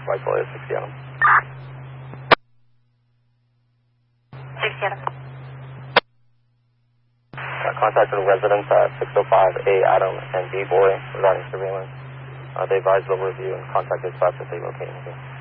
White Boy 60 Adam. 60 Adam. Contacted residents at 605A Adam and B Boy regarding surveillance. They advised they'll review and contact dispatch if they locate anything.